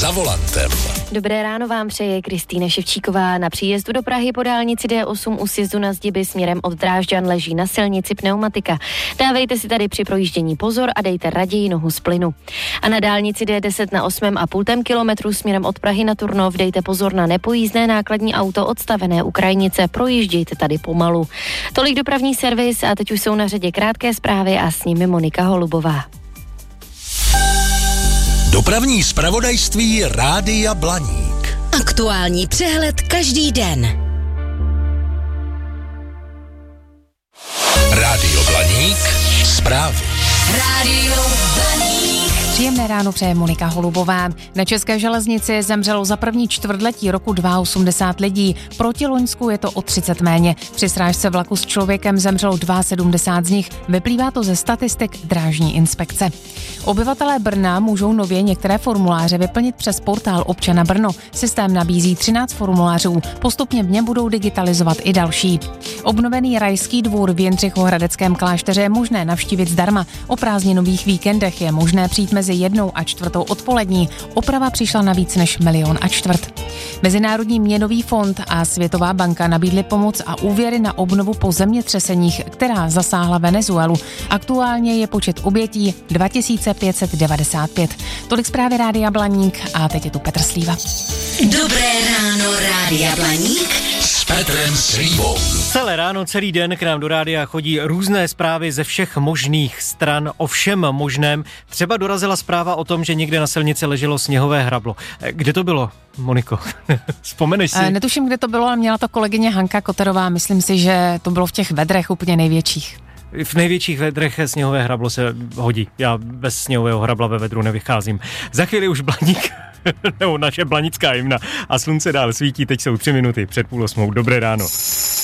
za volantem. Dobré ráno vám přeje Kristýna Ševčíková. Na příjezdu do Prahy po dálnici D8 u sjezdu na Zdiby směrem od Drážďan leží na silnici pneumatika. Dávejte si tady při projíždění pozor a dejte raději nohu z plynu. A na dálnici D10 na 8,5 kilometru směrem od Prahy na Turnov dejte pozor na nepojízdné nákladní auto odstavené u krajnice. Projíždějte tady pomalu. Tolik dopravní servis a teď už jsou na řadě krátké zprávy a s nimi Monika Holubová. Dopravní zpravodajství Rádia Blaník. Aktuální přehled každý den. Rádio Blaník. Zprávy. Rádio Blaník. Příjemné ráno přeje Monika Holubová. Na České železnici zemřelo za první čtvrtletí roku 82 lidí. Proti loňsku je to o 30 méně. Při srážce vlaku s člověkem zemřelo 72 z nich. Vyplývá to ze statistik Drážní inspekce. Obyvatelé Brna můžou nově některé formuláře vyplnit přes portál Občana Brno. Systém nabízí 13 formulářů. Postupně v něm budou digitalizovat i další. Obnovený Rajský dvůr v Jindřichohradeckém klášteře je možné navštívit zdarma. O prázdninových víkendech je možné přijít mezi 1 a 4 odpolední. Oprava přišla na víc než 1,25 milionu. Mezinárodní měnový fond a Světová banka nabídly pomoc a úvěry na obnovu po zemětřeseních, která zasáhla Venezuelu. Aktuálně je počet obětí 2595. Tolik zprávy Rádia Blaník a teď je tu Petr Slíva. Dobré ráno Rádia Blaník. S Petrem Slívou. Celé ráno, celý den k nám do rádia chodí různé zprávy ze všech možných stran o všem možném. Třeba dorazila zpráva o tom, že někde na silnici leželo sněhové hrablo. Kde to bylo, Moniko? Vzpomeneš si? Netuším, kde to bylo, ale měla to kolegyně Hanka Koterová. Myslím si, že to bylo v těch vedrech úplně největších. V největších vedrech sněhové hrablo se hodí. Já bez sněhového hrabla ve vedru nevycházím. Za chvíli už Blaník, nebo naše blanická hymna a slunce dál svítí. Teď jsou 3 minuty před 7:30. Dobré ráno.